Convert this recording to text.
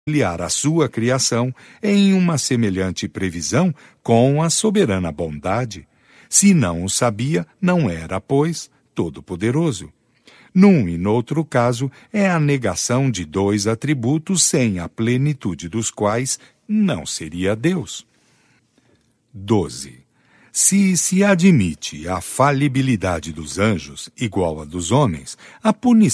a sua criação em uma semelhante previsão com a soberana bondade. Se não o sabia, não era, pois, todo-poderoso. Num e noutro caso, é a negação de dois atributos sem a plenitude dos quais não seria Deus. 12. Se se admite a falibilidade dos anjos igual à dos homens, a punição